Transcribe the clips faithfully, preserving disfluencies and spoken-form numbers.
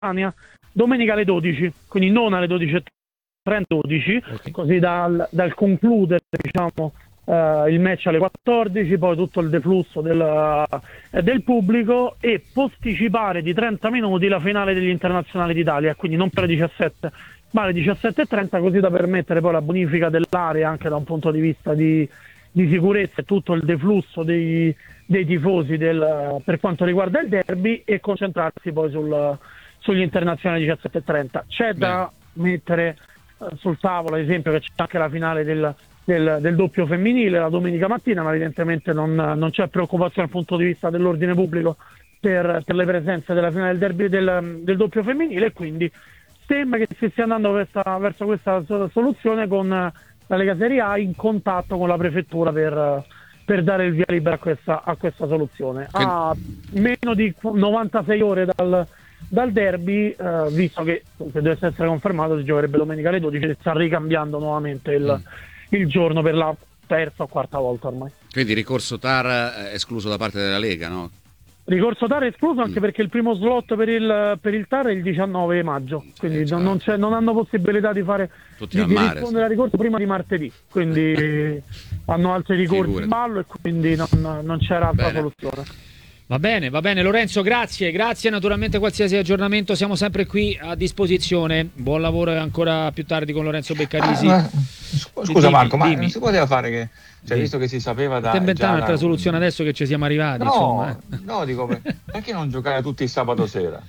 domenica alle dodici, quindi non alle dodici e trenta, dodici, okay. Così dal, dal concludere, diciamo, Uh, il match alle quattordici, poi tutto il deflusso del, uh, del pubblico, e posticipare di trenta minuti la finale degli internazionali d'Italia, quindi non per le diciassette ma alle diciassette e trenta, così da permettere poi la bonifica dell'area anche da un punto di vista di, di sicurezza e tutto il deflusso dei, dei tifosi del, per quanto riguarda il derby, e concentrarsi poi sul, sugli internazionali diciassette e trenta. C'è Beh. da mettere uh, sul tavolo, ad esempio, che c'è anche la finale del Del, del doppio femminile la domenica mattina, ma evidentemente non, non c'è preoccupazione dal punto di vista dell'ordine pubblico per, per le presenze della finale del derby del, del doppio femminile, e quindi sembra che si stia andando verso, verso questa soluzione, con la Lega Serie A in contatto con la prefettura per, per dare il via libera a questa, a questa soluzione. A meno di novantasei ore dal, dal derby, eh, visto che se dovesse essere confermato si giocherebbe domenica alle dodici, si sta ricambiando nuovamente il mm. il giorno per la terza o quarta volta ormai. Quindi ricorso T A R è escluso da parte della Lega, no? Ricorso T A R è escluso anche mm. perché il primo slot per il, per il T A R è il diciannove maggio, quindi eh, certo. non, c'è, non hanno possibilità di fare Tutti di, al di mare, rispondere sì. al ricorso prima di martedì, quindi hanno altri ricorsi Figurati. in ballo, e quindi non, non c'era altra Bene. soluzione. Va bene, va bene Lorenzo, grazie, grazie, naturalmente qualsiasi aggiornamento siamo sempre qui a disposizione. Buon lavoro, e ancora più tardi con Lorenzo Beccarisi. Ah, ma, scusa dimmi, Marco, ma dimmi. non si poteva fare che, cioè, visto che si sapeva da... Ti inventare un'altra da... soluzione adesso che ci siamo arrivati, no, insomma. no, dico, perché non giocare tutti il sabato sera?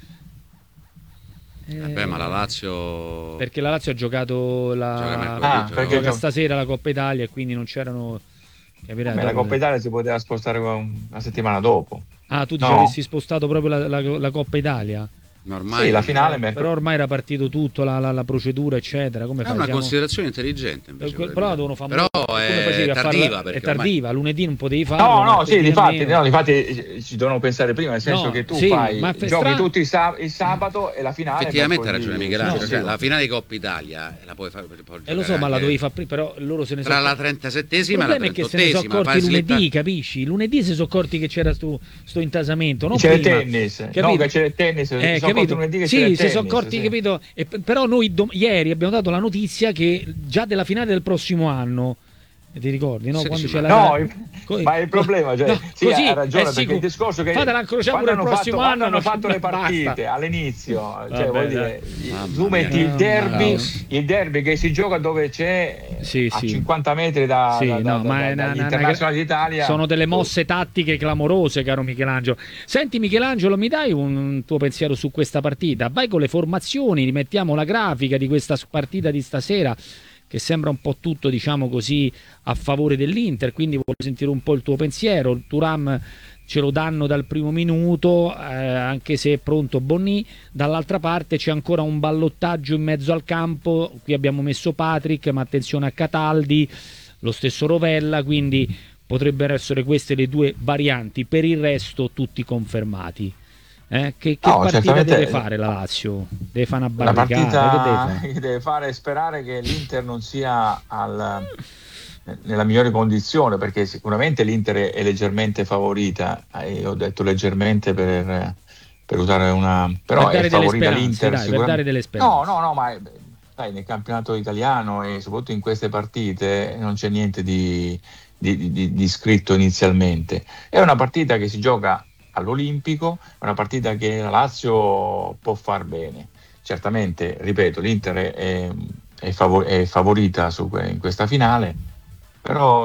Eh, Vabbè, ma la Lazio... Perché la Lazio ha giocato la... ah, perché gioca stasera la Coppa Italia, e quindi non c'erano... Capirai, Beh, la Coppa Italia si poteva spostare una settimana dopo. Ah, tu dici no. avessi spostato proprio la, la, la Coppa Italia? Ormai sì, la finale, però, però ormai era partito tutto, la, la, la procedura eccetera. Come è fai? una Siamo... considerazione intelligente invece, però, però devono fare però molto... è tardiva, farla... è tardiva ormai... lunedì non potevi farlo. No, no, sì, difatti, no, difatti ci devono pensare prima, nel senso no, che tu sì, fai ma giochi stra... tutti il, sab- il sabato e la finale effettivamente ha ragione Michelangelo, no, cioè, sì. la finale di Coppa Italia la puoi fare, puoi eh, lo so, ma la dovevi fare prima, però loro se ne sono tra la trentasettesima e la trentottesima. Il problema è che se ne sono accorti lunedì, slitta... capisci? Lunedì si sono accorti che c'era sto, sto intasamento, non c'era prima. il tennis, capito? no, che c'era il tennis, eh, si sono accorti lunedì che sì, c'era il si tennis, sono accorti, sì. capito? E, però noi dom- ieri abbiamo dato la notizia che già della finale del prossimo anno, ti ricordi, no? Sì, Quando sì, c'è ma... la... no, Co- ma il problema, cioè, no, sì, così, ha ragione, eh, perché il discorso che fate l'incrociamo quando nel hanno prossimo fatto, anno hanno fatto le basta. partite all'inizio, cioè, Vabbè, vuol dire, Mamma tu metti mia. il derby, No. il derby che si gioca dove c'è Sì, a sì. cinquanta metri da, Sì, da, da, no, da, ma da, è una- dagli una- internazionali d'Italia. Sono delle mosse tattiche clamorose, caro Michelangelo. Senti Michelangelo, mi dai un tuo pensiero su questa partita? Vai con le formazioni, rimettiamo la grafica di questa partita di stasera, che sembra un po' tutto, diciamo così, a favore dell'Inter, quindi voglio sentire un po' il tuo pensiero. Il Thuram ce lo danno dal primo minuto, eh, anche se è pronto Bonni. Dall'altra parte c'è ancora un ballottaggio in mezzo al campo, qui abbiamo messo Patrick, ma attenzione a Cataldi, lo stesso Rovella, quindi potrebbero essere queste le due varianti. Per il resto tutti confermati. Eh? Che, che No, partita certamente deve fare la Lazio? Deve fare una La barricata? partita Che deve fare? che deve fare è sperare che l'Inter non sia al, nella migliore condizione, perché sicuramente l'Inter è leggermente favorita, e ho detto leggermente per, per usare una... però Per dare è delle favorita speranze, l'Inter dai, per sicuramente. dare delle speranze. No, no, no, ma dai, nel campionato italiano e soprattutto in queste partite non c'è niente di, di, di, di scritto inizialmente. È una partita che si gioca all'Olimpico, è una partita che la Lazio può far bene. Certamente, ripeto, l'Inter è, è, favor- è favorita su que- in questa finale, però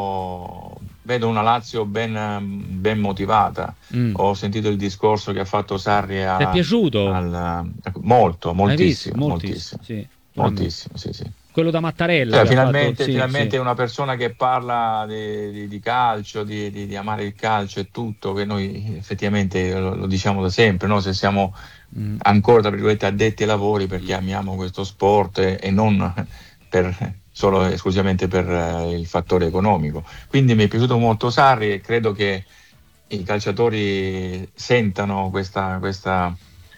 io vedo una Lazio ben, ben motivata. Mm. Ho sentito il discorso che ha fatto Sarri a, ti è piaciuto? Al, molto, moltissimo, moltissimo, moltissimo, sì. moltissimo, sì, sì. Quello da Mattarella, cioè, finalmente, fatto, sì, finalmente sì. una persona che parla di, di, di calcio, di, di, di amare il calcio e tutto, che noi effettivamente lo, lo diciamo da sempre, no? Se siamo mm. ancora tra virgolette addetti ai lavori perché amiamo questo sport e, e non per, solo esclusivamente per uh, il fattore economico. Quindi mi è piaciuto molto Sarri e credo che i calciatori sentano questa, questa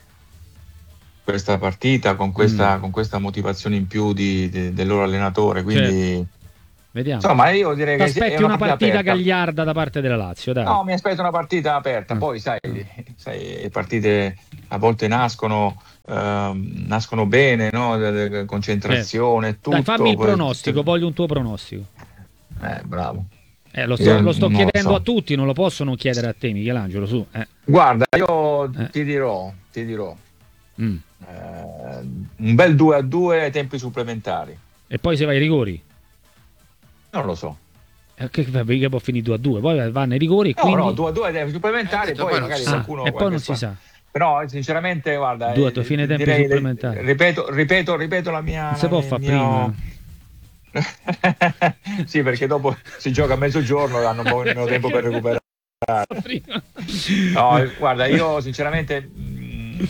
questa partita con questa, mm. con questa motivazione in più di, di, del loro allenatore, quindi certo. Vediamo. Insomma, io direi che aspetti è una, una partita, partita gagliarda da parte della Lazio, dai. No, mi aspetto una partita aperta, mm. poi sai, sai le partite a volte nascono, uh, nascono bene, no? Concentrazione, eh. tutto. Dai, fammi il poi, pronostico, tutto... voglio un tuo pronostico. Eh, bravo. Eh, lo sto, lo sto chiedendo lo so. a tutti, non lo posso non chiedere a te, Michelangelo, su. Eh. Guarda, io Eh. ti dirò, ti dirò Mm. eh, un bel due a due ai tempi supplementari. E poi se vai ai rigori? Non lo so. Eh, che, che può finire due a due, poi vanno ai rigori e No, quindi... no, due a due ai tempi supplementari, Eh, poi, poi magari non qualcuno... Ah, e poi non qua... si sa. Però sinceramente, guarda... Due a due, fine tempi direi, supplementari. Ripeto, ripeto, ripeto la mia... Non si può fare prima. Sì, perché dopo si gioca a mezzogiorno e hanno un po' meno tempo per recuperare. No, guarda, io sinceramente mh,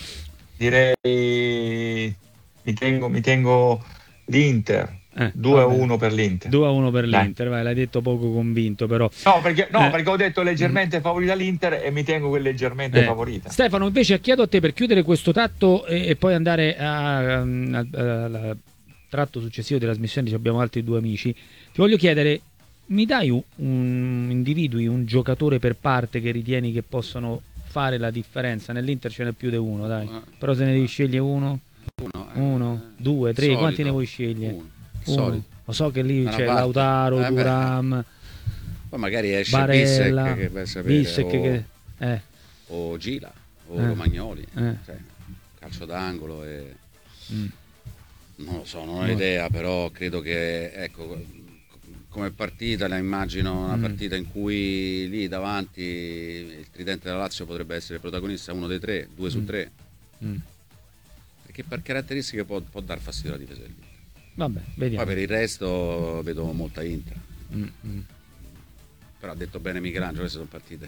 direi mi tengo, mi tengo l'Inter. Eh, due a uno per l'Inter. due a uno per Dai. l'Inter, vai, l'hai detto poco convinto però. No, perché, no, Eh. perché ho detto leggermente favorita l'Inter e mi tengo quel leggermente Eh. favorita. Stefano, invece chiedo a te per chiudere questo tratto e, e poi andare al tratto successivo della trasmissione, abbiamo altri due amici. Ti voglio chiedere, mi dai un, un individui, un giocatore per parte che ritieni che possono fare la differenza? Nell'Inter ce n'è più di uno, dai. Però se ne devi scegliere uno, Uno, eh, uno, due, tre, solito. quanti ne vuoi scegliere? Uno. Uno. Solito. Lo so che lì Una c'è parte. Lautaro, Eh beh. Thuram, Poi magari esce Barella, Bissek, che vai a sapere, Bissek o, che... Eh, o Gila o Eh. Romagnoli, Eh. cioè, calcio d'angolo e... mm. non lo so, non ho No. idea, però credo che, ecco, come partita la immagino una Mm. partita in cui lì davanti il tridente della Lazio potrebbe essere protagonista, uno dei tre, due su Mm. tre, Mm. perché per caratteristiche può, può dar fastidio alla difesa dell'Inter. Vabbè, vediamo. Poi per il resto vedo molta Inter, Mm, mm. però ha detto bene Michelangelo, queste sono partite.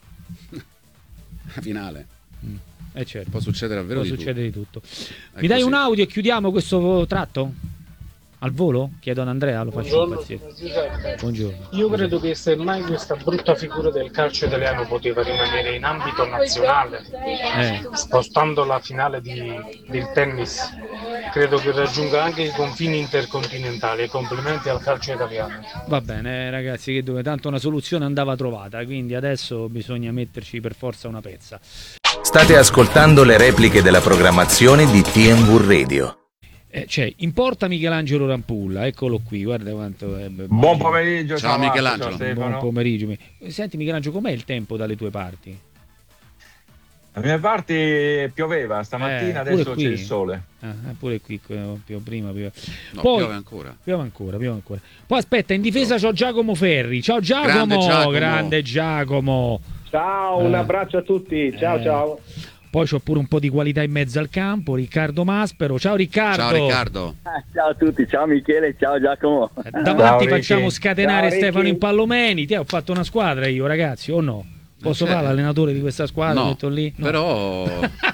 La finale, Mm. Eh certo, può succedere davvero può di succedere tutto. di tutto. È Mi dai così. un audio e chiudiamo questo tratto? Al volo? Chiedo ad Andrea, lo faccio Buongiorno, impazzire. sono Giuseppe. Buongiorno. Io credo che semmai questa brutta figura del calcio italiano poteva rimanere in ambito nazionale, Eh, spostando la finale di, del tennis, credo che raggiunga anche i confini intercontinentali. Complimenti al calcio italiano. va bene ragazzi, che dove tanto una soluzione andava trovata, quindi adesso bisogna metterci per forza una pezza. State ascoltando le repliche della programmazione di T M V Radio. Eh, c'è in porta Michelangelo Rampulla, eccolo qui, guarda quanto è be- Buon pomeriggio, Ciao, Marco, Michelangelo. ciao Buon Stefano. pomeriggio. Senti Michelangelo, com'è il tempo dalle tue parti? Dalle mie parti pioveva stamattina, Eh, pure adesso qui. c'è il sole. Ah, eh, pure qui eh, più prima più... No, Poi piove ancora. piove ancora, piove ancora. Poi aspetta, in difesa c'ho Giacomo Ferri. Ciao Giacomo, Grande Giacomo. grande Giacomo. Ciao, un Eh. abbraccio a tutti, ciao Eh. ciao. Poi c'ho pure un po' di qualità in mezzo al campo, Riccardo Maspero. Ciao Riccardo. Ciao Riccardo. Ciao a tutti, ciao Michele, ciao Giacomo. Eh, Davanti Ciao, Ricky. facciamo scatenare Ciao, Stefano Ricky. Impallomeni. Ti ho fatto una squadra io, ragazzi, o no? Posso c'è. fare l'allenatore di questa squadra? No, Metto lì? No. però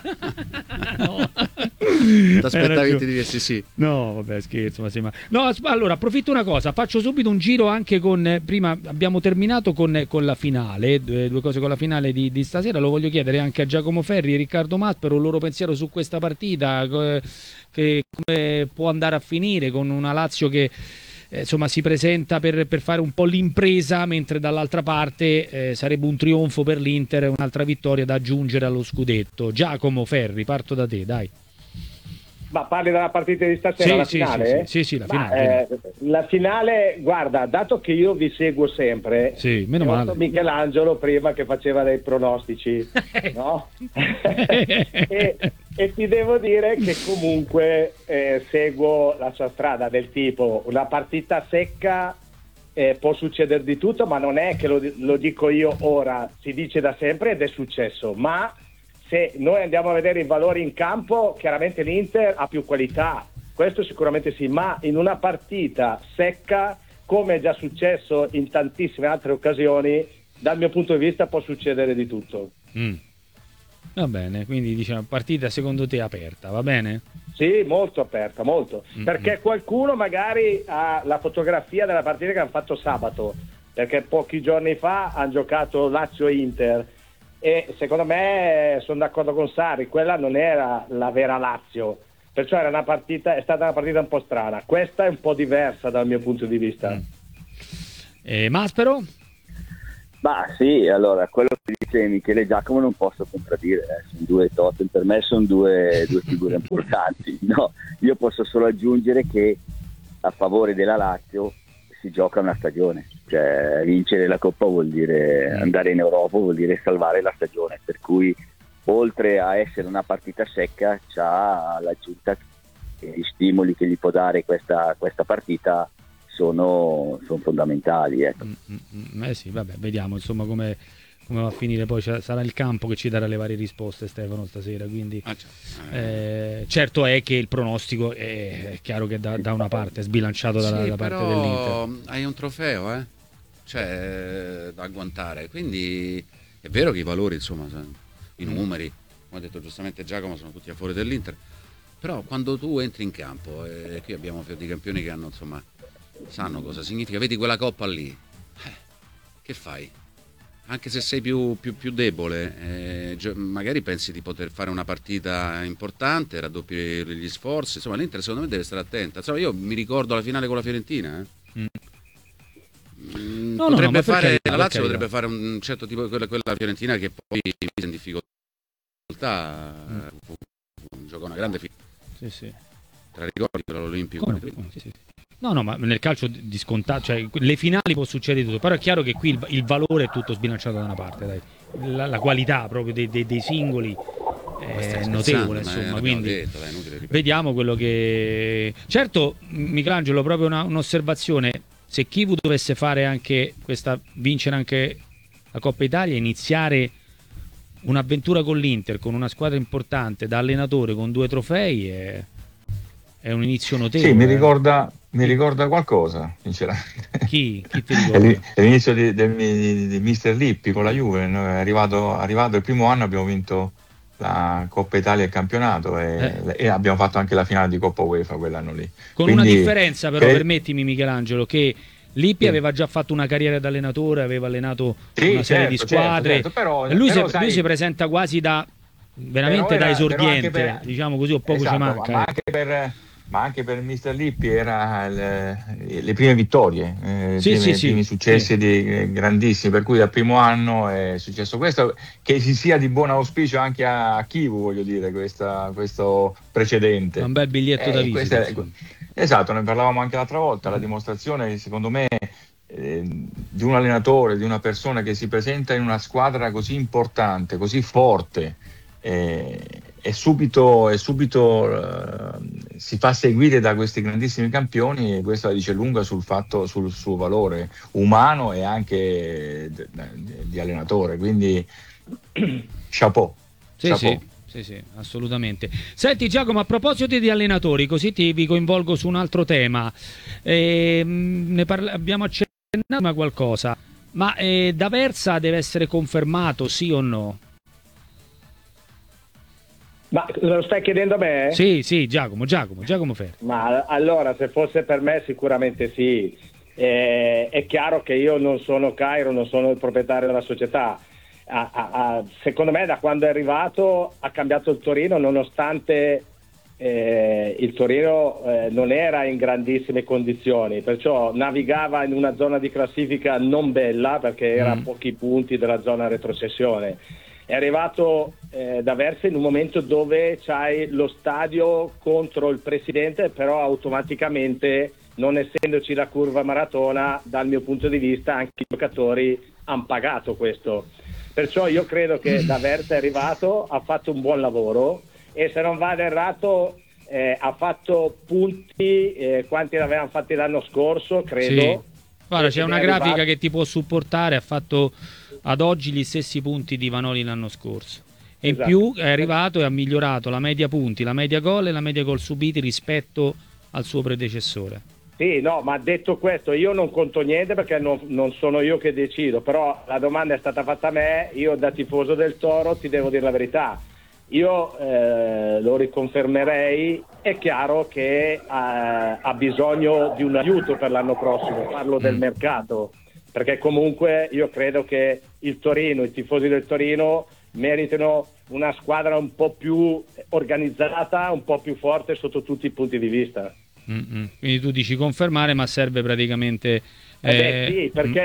No. ti aspettavi Hai che ragione. ti dicessi sì. No, vabbè, scherzo, ma sì, ma... No, as- allora, approfitto una cosa, faccio subito un giro anche con... eh, prima abbiamo terminato con, con la finale, due, due cose con la finale di, di stasera, lo voglio chiedere anche a Giacomo Ferri e Riccardo Maspero, il loro pensiero su questa partita, co- che come può andare a finire con una Lazio che... eh, insomma si presenta per, per fare un po' l'impresa, mentre dall'altra parte eh, sarebbe un trionfo per l'Inter e un'altra vittoria da aggiungere allo scudetto. Giacomo Ferri, parto da te, dai. Ma parli della partita di stasera, Sì, la sì, finale? sì, sì, sì, la Ma, finale. eh, la finale, guarda, dato che io vi seguo sempre, Sì, meno ho male. visto Michelangelo prima che faceva dei pronostici, no? e, e ti devo dire che comunque eh, seguo la sua strada, del tipo una partita secca, eh, può succedere di tutto, ma non è che lo, lo dico io ora, si dice da sempre ed è successo, ma se noi andiamo a vedere i valori in campo, chiaramente l'Inter ha più qualità, questo sicuramente sì, ma in una partita secca, come è già successo in tantissime altre occasioni, dal mio punto di vista può succedere di tutto. Mm. Va bene, quindi diciamo partita secondo te aperta, va bene? Sì, molto aperta, molto. Mm-mm. Perché qualcuno magari ha la fotografia della partita che hanno fatto sabato, perché pochi giorni fa hanno giocato Lazio-Inter, e secondo me sono d'accordo con Sarri, quella non era la vera Lazio, perciò era una partita, è stata una partita un po' strana. Questa è un po' diversa dal mio punto di vista. Mm. E Maspero? Ma sì, allora, quello che dice Michele Giacomo non posso contraddire, eh. Sono due Totem, per me sono due, due figure importanti. No, io posso solo aggiungere che a favore della Lazio si gioca una stagione, cioè vincere la Coppa vuol dire andare in Europa, vuol dire salvare la stagione, per cui oltre a essere una partita secca c'ha l'aggiunta che gli stimoli che gli può dare questa, questa partita sono, sono fondamentali, ecco. Mm, mm, eh sì, vabbè, vediamo insomma come, come va a finire, poi sarà il campo che ci darà le varie risposte, Stefano, stasera, quindi ah, certo. Eh, certo è che il pronostico è, è chiaro che da, da una parte è sbilanciato dalla, sì, da parte però dell'Inter. Hai un trofeo, eh? Cioè, da agguantare, quindi è vero che i valori, insomma, i numeri, come ha detto giustamente Giacomo, sono tutti a favore dell'Inter, però quando tu entri in campo, e qui abbiamo fior di campioni che hanno, insomma, sanno cosa significa, vedi quella coppa lì, eh, che fai? Anche se sei più, più, più debole, eh, magari pensi di poter fare una partita importante, raddoppi gli sforzi, insomma l'Inter secondo me deve stare attenta. Insomma, io mi ricordo la finale con la Fiorentina, eh. mm. No, potrebbe no, no, fare, carità, la Lazio potrebbe fare un certo tipo di quella, quella Fiorentina che poi mise in difficoltà, mm. giocò una grande finale. Sì, sì. Te la ricordi quella all'Olimpico? Come, come, sì, sì. No, no, ma nel calcio di scontato, cioè le finali può succedere tutto, però è chiaro che qui il, il valore è tutto sbilanciato da una parte, dai. La, la qualità proprio dei, dei, dei singoli è notevole, insomma, quindi detto, dai, vediamo quello che... Certo, Michelangelo, proprio una, un'osservazione, se Chivu dovesse fare anche questa, vincere anche la Coppa Italia, iniziare un'avventura con l'Inter, con una squadra importante, da allenatore, con due trofei, è, è un inizio notevole. Sì, mi ricorda... Mi ricorda qualcosa, sinceramente. Chi? Chi ti ricorda? È l'inizio di, di, di, di mister Lippi con la Juve. Noi è arrivato, arrivato il primo anno, abbiamo vinto la Coppa Italia e il campionato e, eh. e abbiamo fatto anche la finale di Coppa UEFA quell'anno lì. Con Quindi, una differenza però, che... permettimi Michelangelo, che Lippi sì. aveva già fatto una carriera da allenatore, aveva allenato sì, una serie certo, di squadre. Certo, certo. Però, lui, però, si, sai... lui si presenta quasi da veramente era, da esordiente, per... diciamo così, o poco esatto, ci manca. Ma anche per... ma anche per mister Lippi era le, le prime vittorie, eh, sì, prime, sì, i primi sì, successi sì. Di, eh, grandissimi, per cui dal primo anno è successo questo, che si sia di buon auspicio anche a, a Chivu, voglio dire, questa, questo precedente. Un bel biglietto eh, da visita. È, esatto, ne parlavamo anche l'altra volta, la dimostrazione secondo me eh, di un allenatore, di una persona che si presenta in una squadra così importante, così forte, eh, e subito, e subito uh, si fa seguire da questi grandissimi campioni, e questo la dice lunga sul fatto, sul suo valore umano e anche d- d- di allenatore, quindi chapeau, sì, chapeau. Sì, sì, sì, assolutamente. Senti Giacomo, a proposito di allenatori, così ti vi coinvolgo su un altro tema, eh, ne parla- abbiamo accennato a qualcosa, ma eh, D'Aversa deve essere confermato, sì o no? Ma lo stai chiedendo a me? Sì, sì, Giacomo, Giacomo, Giacomo Ferri. Ma allora, se fosse per me sicuramente sì. Eh, è chiaro che io non sono Cairo, non sono il proprietario della società. Ah, ah, ah, secondo me da quando è arrivato ha cambiato il Torino, nonostante eh, il Torino eh, non era in grandissime condizioni, perciò navigava in una zona di classifica non bella, perché era Mm. a pochi punti dalla zona retrocessione. È arrivato eh, D'Aversa in un momento dove c'hai lo stadio contro il presidente, però automaticamente, non essendoci la curva maratona, dal mio punto di vista anche i giocatori hanno pagato questo. Perciò io credo che D'Aversa è arrivato, ha fatto un buon lavoro e, se non vado errato, eh, ha fatto punti eh, quanti ne avevano fatti l'anno scorso, credo. Sì. Guarda, c'è Ed una è grafica arrivato... che ti può supportare, ha fatto ad oggi gli stessi punti di Vanoli l'anno scorso. E Esatto. in più è arrivato e ha migliorato la media punti, la media gol e la media gol subiti rispetto al suo predecessore. Sì, no, ma detto questo, io non conto niente perché non, non sono io che decido, però la domanda è stata fatta a me, io da tifoso del Toro ti devo dire la verità, io eh, lo riconfermerei, è chiaro che eh, ha bisogno di un aiuto per l'anno prossimo, parlo del Mm. mercato, perché comunque io credo che il Torino, i tifosi del Torino meritano una squadra un po' più organizzata, un po' più forte sotto tutti i punti di vista. Mm-mm. Quindi tu dici confermare, ma serve praticamente Eh beh, eh, sì, perché mm, se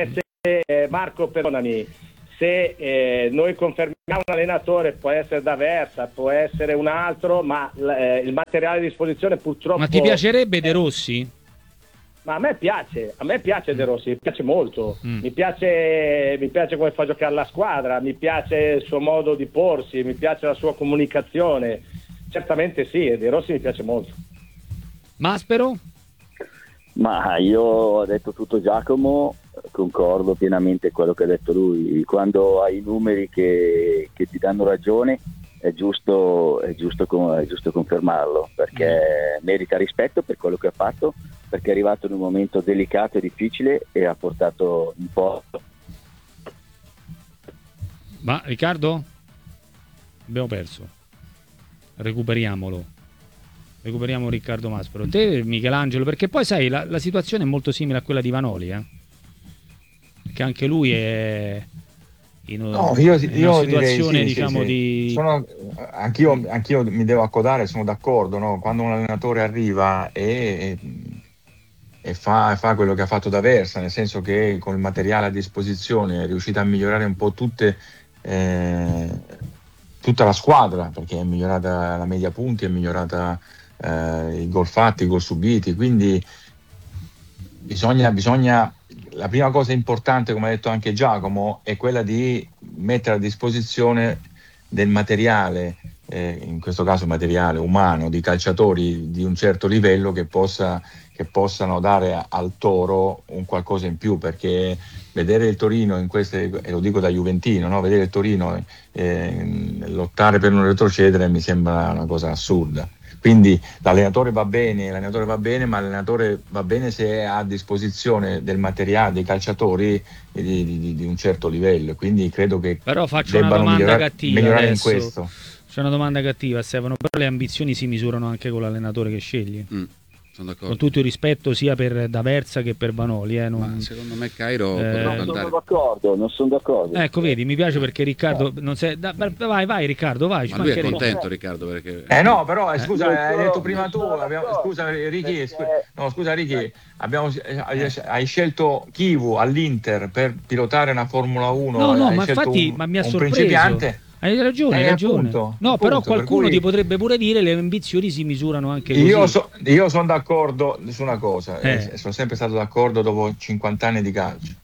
eh, Marco, perdonami, se eh, noi confermiamo un allenatore, può essere D'Aversa, può essere un altro, ma eh, il materiale a disposizione purtroppo... Ma ti piacerebbe De Rossi? Ma a me piace, a me piace De Rossi, mi piace molto, Mm. mi piace, mi piace come fa giocare la squadra, mi piace il suo modo di porsi, mi piace la sua comunicazione, certamente sì, De Rossi mi piace molto. Maspero? Ma io ho detto tutto Giacomo, concordo pienamente quello che ha detto lui. Quando hai i numeri che, che ti danno ragione è giusto, è giusto, è giusto confermarlo, perché merita rispetto per quello che ha fatto, perché è arrivato in un momento delicato e difficile e ha portato un po'. Ma Riccardo? Abbiamo perso. Recuperiamolo. Recuperiamo Riccardo Maspero. Te, Michelangelo, perché poi sai, la, la situazione è molto simile a quella di Vanoli, eh? Che anche lui è in, No, io, in io una situazione, direi, sì, diciamo, sì, sì. di... Sono, anch'io, anch'io mi devo accodare, sono d'accordo, no? Quando un allenatore arriva e, e fa, fa quello che ha fatto D'Aversa, nel senso che con il materiale a disposizione è riuscito a migliorare un po' tutte, eh, tutta la squadra, perché è migliorata la media punti, è migliorata eh, i gol fatti, i gol subiti, quindi bisogna, bisogna la prima cosa importante, come ha detto anche Giacomo, è quella di mettere a disposizione del materiale, eh, in questo caso materiale umano, di calciatori di un certo livello che, possa, che possano dare al Toro un qualcosa in più, perché vedere il Torino in queste, e lo dico da juventino, no? Vedere il Torino eh, lottare per non retrocedere mi sembra una cosa assurda. Quindi l'allenatore va bene, l'allenatore va bene, ma l'allenatore va bene se ha a disposizione del materiale, dei calciatori di, di, di un certo livello. Quindi credo che Però faccio una debbano domanda migliorare, cattiva migliorare in adesso. questo. C'è una domanda cattiva, Stefano, però le ambizioni si misurano anche con l'allenatore che scegli. Mm, sono d'accordo. Con tutto il rispetto sia per D'Aversa che per Vanoli. Eh, non... Ma secondo me Cairo Eh, potrebbe Non sono andare. d'accordo, non sono d'accordo. Ecco, vedi, mi piace perché Riccardo non sei... da- vai, vai Riccardo, vai. ci Ma lui è mancherebbe. contento, Riccardo, perché Eh no, però eh, scusa, Non hai sono- detto prima non tu, sono abbiamo, d'accordo, scusa Ricky, perché- scu- no, scusa Ricky, abbiamo, eh, hai, hai scelto Chivu all'Inter per pilotare una Formula uno, No, no, hai ma scelto infatti un, ma mi ha un sorpreso. principiante. Hai ragione, hai Eh, ragione. appunto, no, appunto, però per qualcuno cui- ti potrebbe pure dire le ambizioni si misurano anche così. Io, so- io sono d'accordo su una cosa, Eh. eh, sono sempre stato d'accordo dopo cinquanta anni di calcio.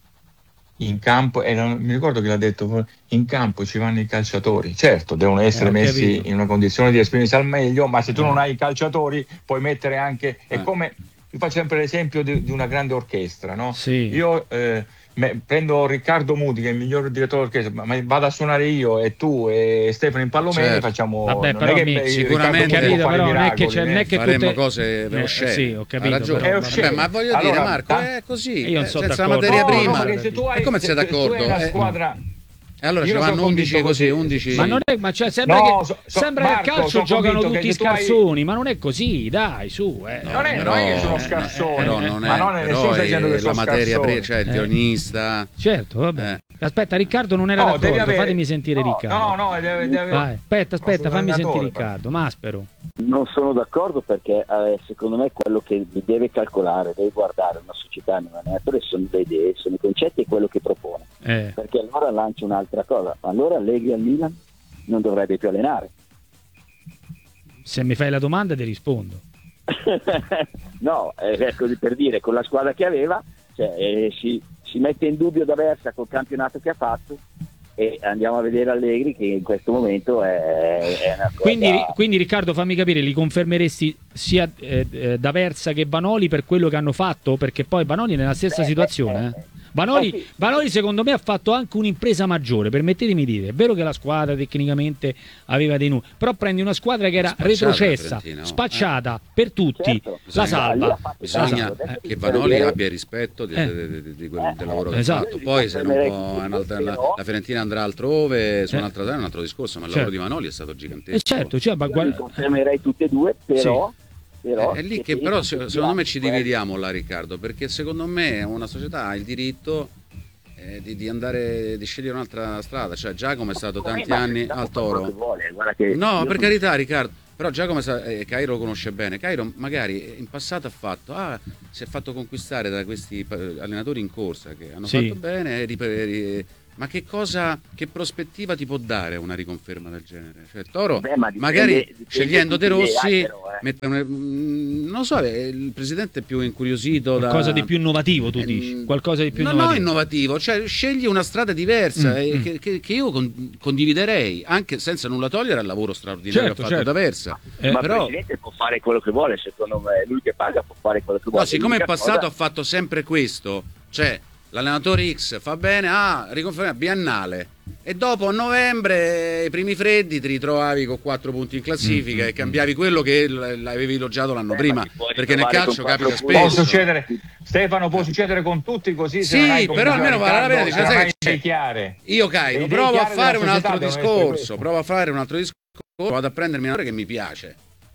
In campo, e non mi ricordo chi l'ha detto, in campo ci vanno i calciatori. Certo, devono essere Eh, ho messi capito. in una condizione di esprimersi al meglio, ma se tu Eh. non hai i calciatori puoi mettere anche... È Eh. come, io faccio sempre l'esempio di, di una grande orchestra, no? Sì. Io eh, me- prendo Riccardo Muti, che è il miglior direttore d'orchestra, ma, ma vado a suonare io e tu e Stefano Impallomeni, Certo. facciamo... Vabbè, non però è che mi- Riccardo sicuramente- Muti può Capito, fare però non è che miracoli, c'è- non è eh. che faremmo tutte- cose Eh, oscene. sì, ho capito, Ha ragione. però- È osceno. Vabbè, ma voglio Allora, dire, Marco, ta- è così. Io non eh, sono senza la d'accordo. materia No, prima. no, perché se tu hai, e come sei se- se d'accordo? tu hai una Eh, squadra... E allora Io ci non vanno sono undici convinto così, così. undici. Ma non è, ma cioè, sembra No, che, so- so- sembra che Marco, al calcio sono giocano convinto tutti che se tu hai- scarsoni, ma non è così, dai, su. Eh. Non è, però- non è che sono eh, scarsoni, però non è, ma non è però nessuno sta dicendo è che la sono materia scarsoni. prima, cioè il Eh. vionista. Certo, vabbè. Eh. Aspetta, Riccardo non era No, d'accordo, devi avere- fatemi sentire no, Riccardo. No, no, deve, deve... Vai, aspetta, aspetta, Posso fammi dare sentire datore, Riccardo. Maspero. Non sono d'accordo perché eh, secondo me quello che deve calcolare, deve guardare una società, un allenatore sono le idee, sono i concetti e quello che propone. Eh. Perché allora lancia un'altra cosa. Allora Allegri al Milan non dovrebbe più allenare. Se mi fai la domanda ti rispondo. No, è così per dire, con la squadra che aveva, cioè, eh, si, si mette in dubbio D'Aversa col campionato che ha fatto e andiamo a vedere Allegri che in questo momento è, è una cosa... Quindi, quindi Riccardo, fammi capire, li confermeresti sia eh, eh, D'Aversa che Vanoli per quello che hanno fatto? Perché poi Vanoli è nella stessa Eh, situazione. eh, Eh. Vanoli, eh, sì. Vanoli secondo me ha fatto anche un'impresa maggiore, permettetemi di dire. È vero che la squadra tecnicamente aveva dei numeri, però prendi una squadra che era Spacciata, retrocessa, Fiorentina, no? spacciata per tutti, Certo. la Bisogna- salva. Bisogna La salva. che per Vanoli vedere- abbia rispetto di, Eh. di- di- di quel- Eh, del lavoro che esatto. ha fatto. Poi se non può, un'altra- la, Però- la Fiorentina andrà altrove su Eh. un'altra terra è un altro discorso, ma il Certo. lavoro di Vanoli è stato gigantesco. E certo, cioè, ma Io guarda- li confermerei tutte e due, però... però Eh, è lì se che ti- però se- secondo me ci Eh, dividiamo là, Riccardo, perché secondo me una società ha il diritto eh, di, di andare di scegliere un'altra strada. Cioè Giacomo è stato tanti ma anni Giacomo al fa quello Toro. che vuole, guarda che No, io per sono- carità, Riccardo, Però Giacomo sa, eh, Cairo lo conosce bene. Cairo magari in passato ha fatto, ah, si è fatto conquistare da questi allenatori in corsa che hanno sì. fatto bene, ri, ma che cosa, che prospettiva ti può dare una riconferma del genere? Cioè Toro, Beh, ma dipende, magari dipende scegliendo De Rossi, però, eh. mette una, non lo so, il presidente è più incuriosito qualcosa da... di più innovativo, tu eh, dici? Qualcosa di più no, innovativo. No, innovativo, cioè scegli una strada diversa, mm, eh, mm. Che, che, che io con, condividerei, anche senza nulla togliere al lavoro straordinario certo, che ha fatto certo. D'Aversa. Eh, ma però... il presidente può fare quello che vuole, secondo me, lui che paga può fare quello che vuole. No, siccome in passato cosa... ha fatto sempre questo, cioè l'allenatore X fa bene, ah, riconferma biennale, e dopo a novembre, i primi freddi, ti ritrovavi con quattro punti in classifica mm, e cambiavi mm. quello che l'avevi elogiato l'anno eh, prima, perché nel calcio capita spesso. Può succedere, Stefano, può succedere con tutti così. Sì, se però almeno vale la pena di sai che chiare. Io Cairo, provo a fare un altro discorso, provo a fare un altro discorso, vado a prendermi una che mi piace.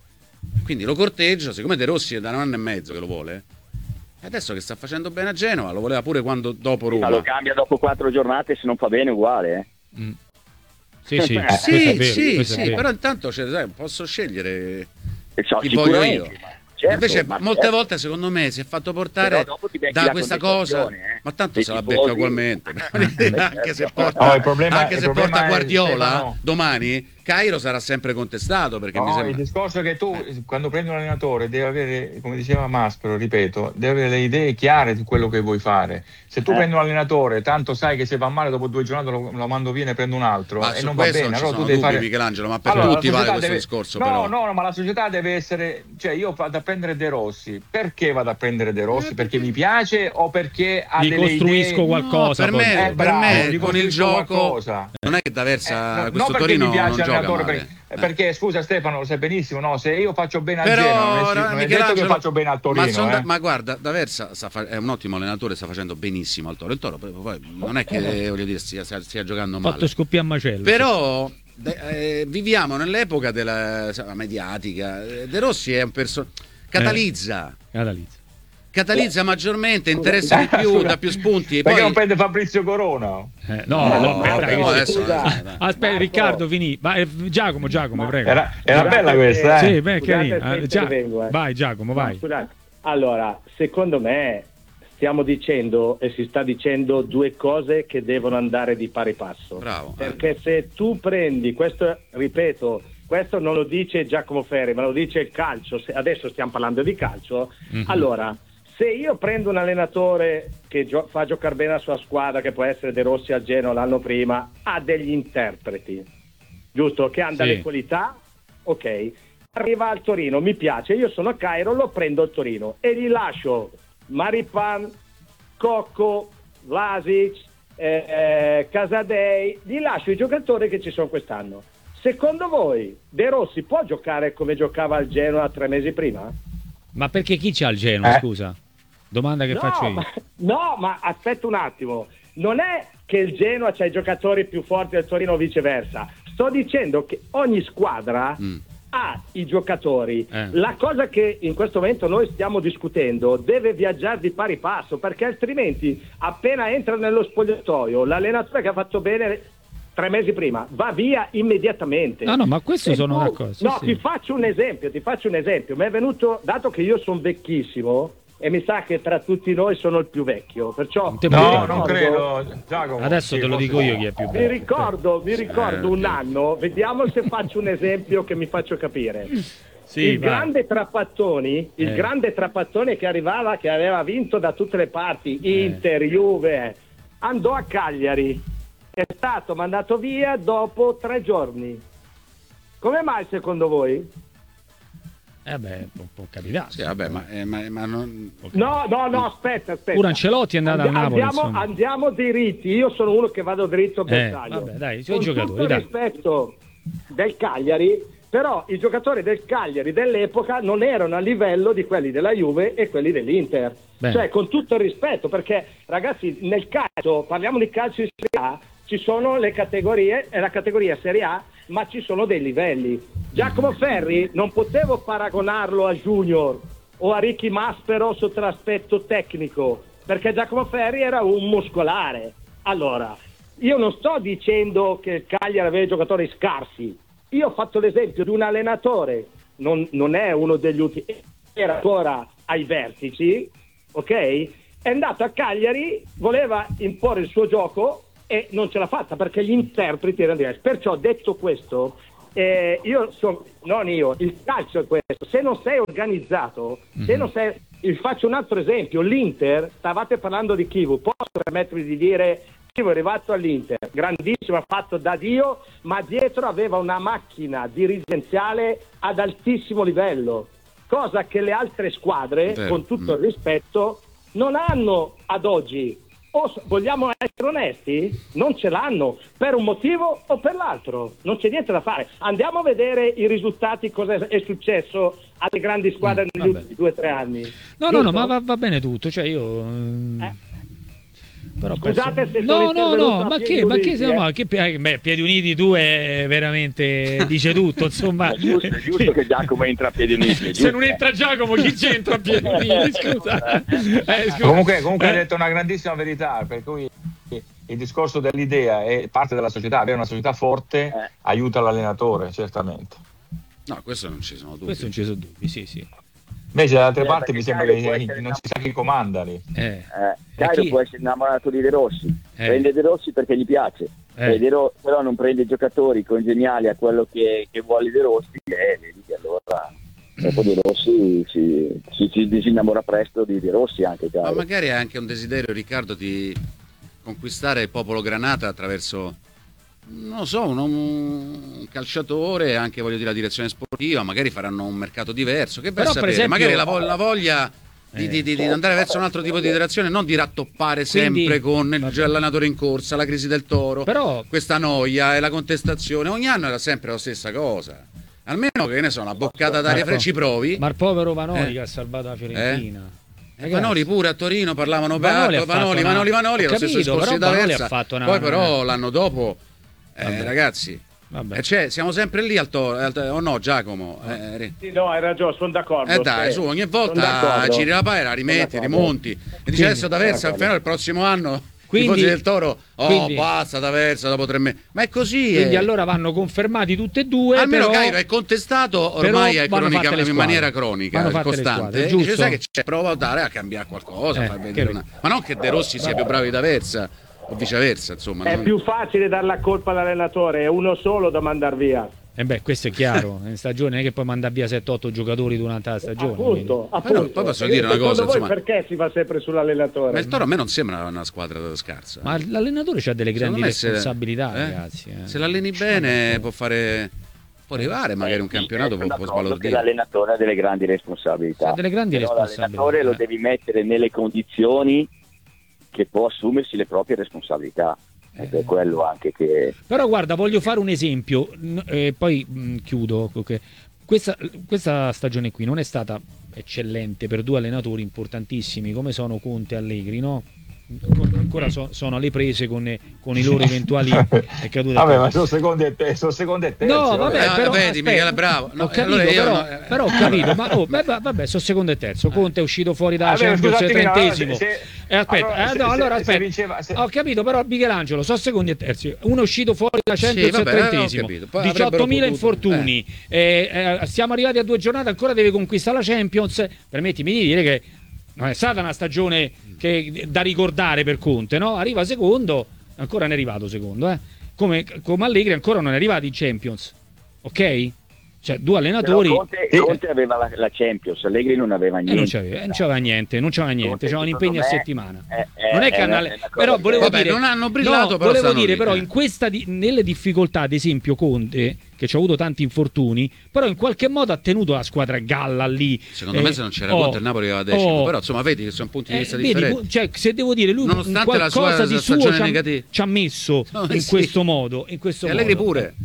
Quindi lo corteggio, siccome De Rossi è da un anno e mezzo che lo vuole. Adesso che sta facendo bene a Genova, lo voleva pure quando dopo Roma. Ma lo cambia dopo quattro giornate, se non fa bene uguale. Eh. Mm. Sì, sì, eh, sì, vero, sì, sì però intanto cioè, sai, posso scegliere so, chi voglio io. Certo, invece molte certo. volte secondo me si è fatto portare da questa cosa, eh. ma tanto se la becca ugualmente. anche se porta, no, il problema, anche il se porta Guardiola Stefano, domani, Cairo sarà sempre contestato, perché no, mi sembra... il discorso è che tu quando prendi un allenatore devi avere, come diceva Maspero, ripeto, devi avere le idee chiare di quello che vuoi fare. Se tu eh. prendi un allenatore, tanto sai che se va male dopo due giornate lo, lo mando via e prendo un altro, ma e non va bene. Non allora tu devi dubbi, fare Michelangelo, ma per allora, tutti vale questo deve... discorso. No, però. no, no, ma la società deve essere, cioè io vado a prendere De Rossi, perché vado a prendere De Rossi? Eh, perché mi piace o perché ha gli delle costruisco idee... qualcosa? No, per me, eh, bravo, per me con il gioco qualcosa. non è che D'Aversa eh, questo no, Torino mi piace non gioca male. perché, eh. perché scusa Stefano, lo sai benissimo, no? Se io faccio bene a però, Genoa non è, non è detto che faccio bene al Torino, ma, son, eh. ma guarda, D'Aversa sta fa- è un ottimo allenatore, sta facendo benissimo al Toro. Il Toro poi non è che voglio dire stia, stia giocando male, fatto scoppiare a macello, però de- eh, viviamo nell'epoca della sa, mediatica. De Rossi è un personaggio catalizza eh, catalizza catalizza maggiormente, interessa di più, dà più spunti. E perché poi... non prende Fabrizio Corona? Eh, no, no, no, no, dai, no, adesso, scusa. dai, dai. Aspetta, Riccardo, finì. Ma, eh, Giacomo, Giacomo, Ma prego. Era, era bella questa, eh? Sì, beh, carina. Eh, Gia- vengo, eh. Vai, Giacomo, vai. No, scusate. Allora, secondo me stiamo dicendo e si sta dicendo due cose che devono andare di pari passo. Bravo. Perché eh. se tu prendi questo, ripeto, questo non lo dice Giacomo Ferri, ma lo dice il calcio. Se adesso stiamo parlando di calcio. Mm-hmm. Allora, se io prendo un allenatore che gio- fa giocare bene la sua squadra, che può essere De Rossi al Genoa l'anno prima, ha degli interpreti, giusto? Che hanno sì. le qualità, ok. Arriva al Torino, mi piace, io sono a Cairo, lo prendo al Torino e gli lascio Maripan, Cocco, Vlasic, eh, eh, Casadei, gli lascio i giocatori che ci sono quest'anno. Secondo voi De Rossi può giocare come giocava al Genoa tre mesi prima? Ma perché chi c'ha il Genoa, eh. scusa? Domanda che no, faccio io. Ma, no, ma aspetta un attimo. Non è che il Genoa c'ha i giocatori più forti del Torino o viceversa. Sto dicendo che ogni squadra mm. ha i giocatori. Eh. La cosa che in questo momento noi stiamo discutendo deve viaggiare di pari passo, perché altrimenti appena entra nello spogliatoio l'allenatore che ha fatto bene tre mesi prima va via immediatamente. No, no, ma questo e sono tu, d'accordo. Sì, no, sì. ti faccio un esempio, ti faccio un esempio. Mi è venuto, dato che io sono vecchissimo e mi sa che tra tutti noi sono il più vecchio, perciò no, ricordo, non credo. Giacomo, adesso sì, te lo dico io chi è più vecchio. Mi ricordo, mi ricordo eh, un anno, vediamo se faccio un esempio che mi faccio capire. Sì, il vai. grande Trappattoni, il Eh. grande Trappattoni che arrivava, che aveva vinto da tutte le parti, Inter, Eh. Juve, andò a Cagliari, è stato mandato via dopo tre giorni. Come mai secondo voi? Eh beh, può, può capitare. Sì, vabbè, ma, eh, ma, ma non... No, no, no, aspetta, aspetta. Pure Ancelotti è andato Andi- a Napoli. Andiamo, insomma. andiamo diritti, io sono uno che vado dritto Eh, bersaglio. vabbè, dai, sono Con giocatori, tutto il dai. rispetto del Cagliari, però i giocatori del Cagliari dell'epoca non erano a livello di quelli della Juve e quelli dell'Inter. Beh. Cioè, con tutto il rispetto, perché ragazzi, nel calcio, parliamo di calcio di Serie A, ci sono le categorie, è la categoria Serie A, ma ci sono dei livelli. Giacomo Ferri non potevo paragonarlo a Junior o a Ricky Maspero sotto l'aspetto tecnico, perché Giacomo Ferri era un muscolare. Allora, io non sto dicendo che il Cagliari aveva giocatori scarsi, io ho fatto l'esempio di un allenatore non, non è uno degli ultimi, era ancora ai vertici, ok? È andato a Cagliari, voleva imporre il suo gioco e non ce l'ha fatta perché gli interpreti erano diversi. Perciò, detto questo, eh, io sono, non io, il calcio è questo, se non sei organizzato, mm-hmm. se non sei, vi faccio un altro esempio, l'Inter, stavate parlando di Chivu, posso permettermi di dire Chivu è arrivato all'Inter, grandissimo, fatto da Dio, ma dietro aveva una macchina dirigenziale ad altissimo livello, cosa che le altre squadre, Vero. con tutto il rispetto, non hanno ad oggi. O vogliamo essere onesti? Non ce l'hanno per un motivo o per l'altro, non c'è niente da fare. Andiamo a vedere i risultati, cosa è successo alle grandi squadre mm, negli vabbè. ultimi due o tre anni. No, no, no, ma va, va bene tutto, cioè io... Eh. Però Scusate penso... se no no no ma che, ma che, eh? ma che beh, Piedi Uniti tu è veramente dice tutto, insomma. È giusto, è giusto che Giacomo entra a Piedi Uniti. Se non entra Giacomo chi c'entra a Piedi Uniti, scusa. Eh, scusa. comunque comunque eh. hai detto una grandissima verità, per cui il discorso dell'idea è parte della società, avere una società forte eh. aiuta l'allenatore, certamente. No, questo non ci sono dubbi. Questo non ci sono dubbi, sì sì. Invece da altre eh, parti mi sembra che non si sa chi comanda lì. Eh. Eh, Cairo chi... può essere innamorato di De Rossi, eh. prende De Rossi perché gli piace, eh. De Ro- però non prende giocatori congeniali a quello che, che vuole De Rossi e vedi che allora dopo De Rossi si, si, si disinnamora presto di De Rossi anche Cairo. Ma magari è anche un desiderio, Riccardo, di conquistare il popolo granata attraverso, non lo so, un, un calciatore, anche voglio dire la direzione sportiva, magari faranno un mercato diverso, che per sapere, esempio, magari la, vo- la voglia di, eh, di, di, di andare verso un altro tipo di direzione, non di rattoppare sempre Quindi, con l'allenatore in corsa, la crisi del Toro, però, questa noia e la contestazione, ogni anno era sempre la stessa cosa. Almeno che ne so, una boccata d'aria ecco, fresca ci provi. Ma il povero Vanoli eh. che ha salvato la Fiorentina. Eh? Vanoli pure a Torino parlavano Vanoli, Vanoli, Vanoli, una... Vanoli, Vanoli, lo capito, stesso discorso da Versa. Una... Poi però l'anno dopo, eh, ragazzi, eh, cioè, siamo sempre lì al Toro, al... o no Giacomo? Eh, sì, no, hai ragione, sono d'accordo. Eh dai, su, ogni volta giri la paira, rimetti, rimonti. E dice adesso da Versa, al prossimo anno... Quindi, del Toro, oh quindi, basta da Versa dopo tre mesi, ma è così. Quindi eh. allora vanno confermati tutte e due. Almeno però, Cairo è contestato ormai è cronica, in maniera cronica, costante. Squadre, dice, sai che c'è, prova a dare a cambiare qualcosa, eh, far vedere una... ma non che De Rossi sia più bravo di da Versa o viceversa. Insomma, è non... più facile dar la colpa all'allenatore, è uno solo da mandar via. E eh beh, questo è chiaro, in stagione non è che poi manda via sette otto giocatori durante la stagione. Appunto, appunto. Però, poi posso dire una cosa, insomma, perché si va sempre sull'allenatore? Ma il Toro a me non sembra una squadra scarsa. Ma l'allenatore ha delle grandi responsabilità, se, ragazzi. Eh. Se l'alleni bene può fare... può arrivare magari un campionato, può, può sbalordire. L'allenatore ha delle grandi responsabilità. Ha delle grandi Però responsabilità. L'allenatore lo devi mettere nelle condizioni che può assumersi le proprie responsabilità. Ed è quello anche che... Però guarda, voglio fare un esempio, e poi mh, chiudo. Okay. Questa, questa stagione qui non è stata eccellente per due allenatori importantissimi come sono Conte e Allegri, no? Ancora so, sono alle prese con, con i loro eventuali cadute. Vabbè, ma sono secondi e terzi, sono secondi e terzi. No, vabbè, eh, però, vedi, Michele, bravo. No, ho capito, allora però, no, eh. però ho capito, ma oh, vabbè, vabbè, sono secondo e terzo. Conte è uscito fuori dalla Champions trentesimo. No, se, eh, aspetta, allora, eh, no, se, allora aspetta. Se vinceva, se... Ho capito, però Michelangelo, sono secondi e terzi. Uno è uscito fuori dalla Champions sì, vabbè, trentesimo. diciottomila infortuni. Eh. Eh, eh, siamo arrivati a due giornate, ancora deve conquistare la Champions. Permettimi di dire che non è stata una stagione che, da ricordare per Conte, no? Arriva secondo, ancora non è arrivato secondo, eh? Come, come Allegri ancora non è arrivato in Champions, ok? Cioè due allenatori. Però Conte, eh, Conte aveva la, la Champions, Allegri non aveva niente. Eh, non, c'aveva, non c'aveva niente, non c'aveva niente, c'aveva un impegno a settimana. È, è, non è che hanno, però volevo vabbè, dire, non hanno brillato, no, però volevo dire lì, però eh. in questa di, nelle difficoltà, ad esempio Conte che ci ha avuto tanti infortuni, però in qualche modo ha tenuto la squadra galla lì. Secondo eh, me se non c'era oh, Conte il Napoli aveva decimo, oh, però insomma vedi che sono punti di vista eh, differenti. Vedi, cioè, se devo dire lui nonostante la sua di suo stagione ci ha, negativa ci ha messo no, in sì. questo modo, in questo e Allegri modo. pure.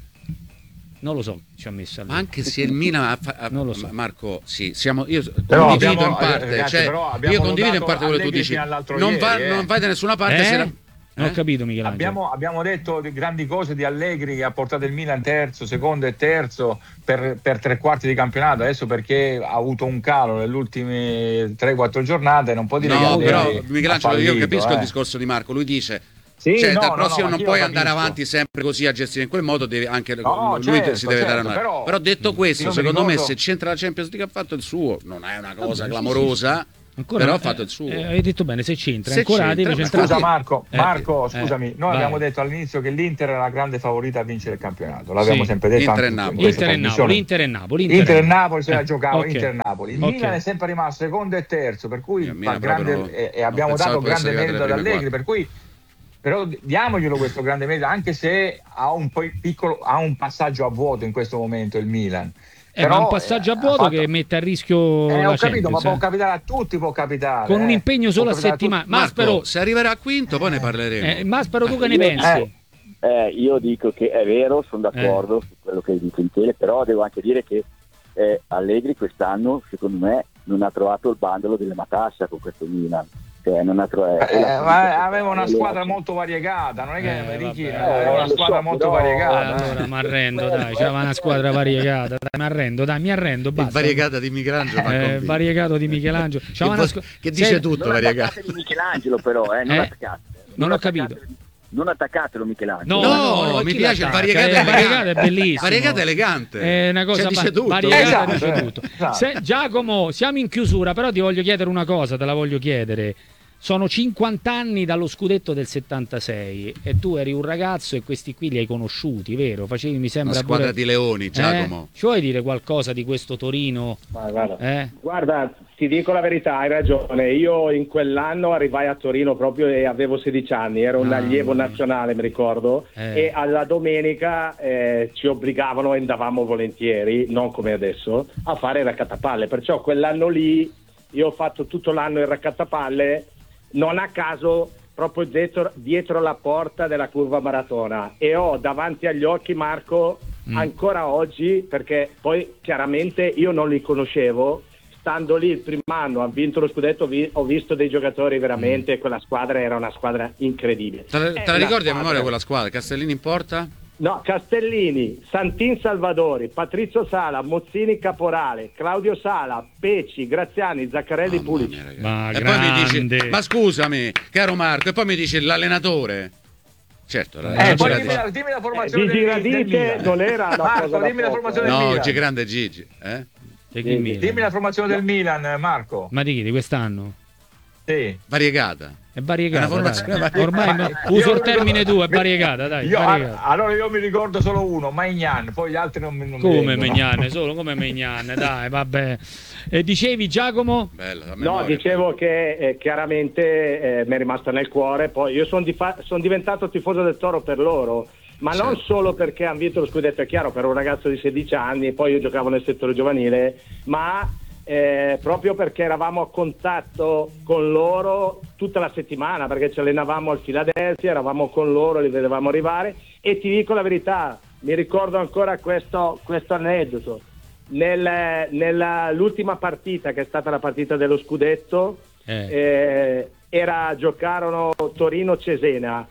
Non lo so, ci ha messo. Ma anche se il Milan ha, ha, non lo so. Marco, sì, siamo io però condivido abbiamo, in parte, ragazzi, cioè, io condivido in parte quello che tu dici. Non, va, ieri, eh. non vai da nessuna parte eh? se la... Non eh? ho capito, Michelangelo. Abbiamo, abbiamo detto di grandi cose di Allegri che ha portato il Milan terzo, secondo e terzo per, per tre quarti di campionato. Adesso perché ha avuto un calo nelle ultime tre quattro giornate, non può dire no, che però Allegri Michelangelo, fallito, io capisco eh. il discorso di Marco. Lui dice Sì, cioè, no, dal prossimo no, no, non puoi andare capisco. avanti sempre così a gestire in quel modo, devi anche No, lui certo, si deve certo, dare una però, però detto questo, secondo ricordo... me se c'entra la Champions League ha fatto il suo, non è una cosa Vabbè, clamorosa. Sì, sì. Ancora, però ha eh, fatto il suo. Eh, hai detto bene, se c'entra, se ancora c'entra, deve centrare. Scusa Marco, Eh, Marco, eh, scusami, noi vai. abbiamo detto all'inizio che l'Inter è la grande favorita a vincere il campionato. L'abbiamo Sì. sempre detto Inter anche e in Napoli. questa Inter e trasmissione. Napoli, Inter e Napoli, Inter e Napoli. Napoli se la Eh, giocava ok. Inter e Napoli. Il Ok. Milan è sempre rimasto secondo e terzo, per cui Il Milan fa grande, proprio non- e, e non abbiamo pensavo dato potesse grande arrivare merito ad alle prime Allegri, per cui però diamoglielo questo grande merito, anche se ha un po' piccolo, ha un passaggio a vuoto in questo momento il Milan. Eh, Però, ma un passaggio a eh, vuoto ha fatto- che mette a rischio Eh, la ho capito, ma Champions, può eh. capitare a tutti, può capitare. Con un eh. impegno solo Può a capitare settimana. Marco, Maspero, se arriverà a quinto poi ne parleremo. eh, Maspero, tu che ne Io- pensi? Eh, io dico che è vero, sono d'accordo Eh. su quello che dice Michele, però devo anche dire che eh, Allegri quest'anno, secondo me, non ha trovato il bandolo delle Matassa con questo Milan. Cioè, non ha trovato, Eh, ma aveva una squadra molto variegata, non è che Eh, Ricky, vabbè. aveva una Eh, lo squadra so, molto però- variegata. Eh, allora eh. mi arrendo, dai, c'era una squadra variegata, dai, mi arrendo, dai, mi arrendo, Il basta. variegata di Michelangelo m'ha Eh, convinto. variegato di Michelangelo. C'era Che una vo- squ- che dice Sei- tutto Non variegata. attaccatelo Michelangelo però, eh, non Eh? attaccate. Non ho attaccate- capito. Non attaccatelo Michelangelo. No, No, no, mi chi piace il l'attacca? variegato Eh, elegante. variegato è bellissimo. Variegata elegante. È una cosa Cioè, dice va- tutto. variegata Esatto, dice eh, tutto. esatto. Se- Giacomo, siamo in chiusura, però ti voglio chiedere una cosa, te la voglio chiedere. Sono cinquanta anni dallo scudetto del settantasei e tu eri un ragazzo e questi qui li hai conosciuti, vero? Facevi, mi Una sembra, squadra pure... di leoni, Giacomo. Eh? Ci vuoi dire qualcosa di questo Torino? Ma guarda, Eh? guarda, ti dico la verità, hai ragione. Io in quell'anno arrivai a Torino proprio e avevo sedici anni, ero un Ah, allievo mamma mia. nazionale, mi ricordo, Eh. e alla domenica eh, ci obbligavano e andavamo volentieri, non come adesso, a fare il raccattapalle. Perciò quell'anno lì io ho fatto tutto l'anno il raccattapalle, non a caso proprio dietro, dietro la porta della curva maratona, e ho davanti agli occhi, Marco, Mm. ancora oggi, perché poi chiaramente io non li conoscevo, stando lì il primo anno, ha vinto lo scudetto, vi- ho visto dei giocatori veramente, quella squadra era una squadra incredibile. Te la, È te la una ricordi a squadra- memoria quella squadra? Castellini in porta? No, Castellini, Santin Salvadori, Patrizio Sala, Mozzini Caporale, Claudio Sala, Pecci, Graziani, Zaccarelli, Mamma Pulici. mia, ragazzi. Ma e poi mi dici, grande. ma scusami, caro Marco, e poi mi dici l'allenatore. Certo, Eh, l'allenatore poi c'era dimmi di- la, dimmi la formazione Gigi del, Radice del Milan. non era una Marco, cosa da dimmi la poco, formazione eh. del No, Milan. G grande Gigi, eh? Di che Milan? Dimmi la formazione del Milan, Marco. Ma di chi? Di quest'anno? Sì. Variegata. È variegata, È una formazione dai. variegata. Ormai Ma- no- uso io il termine ricordo- tu, è variegata, dai, Io- variegata. allora io mi ricordo solo uno, Maignan, poi gli altri non, mi- non mi Come vengono. Megnan, solo come Megnan, dai, vabbè. E dicevi, Giacomo? Bella, a No, memoria. dicevo che eh, chiaramente eh, mi è rimasta nel cuore, poi io sono son diventato tifoso del Toro per loro, ma non Certo. solo perché hanno vinto lo scudetto, è chiaro, per un ragazzo di sedici anni, poi io giocavo nel settore giovanile, ma eh, proprio perché eravamo a contatto con loro tutta la settimana, perché ci allenavamo al Philadelphia, eravamo con loro, li vedevamo arrivare, e ti dico la verità, mi ricordo ancora questo, questo aneddoto. Nel, nella, l'ultima partita, che è stata la partita dello scudetto, Eh. eh, era, giocarono Torino-Cesena.